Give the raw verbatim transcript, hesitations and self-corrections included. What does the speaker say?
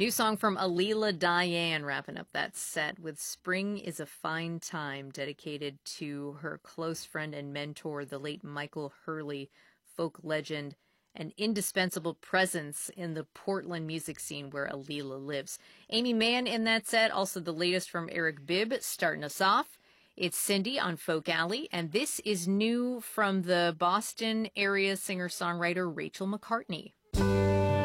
New song from Alila Diane wrapping up that set with Spring is a Fine Time, dedicated to her close friend and mentor, the late Michael Hurley, folk legend, an indispensable presence in the Portland music scene where Alila lives. Amy Mann in that set, also the latest from Eric Bibb, starting us off. It's Cindy on Folk Alley, and this is new from the Boston area singer-songwriter Rachel McCartney.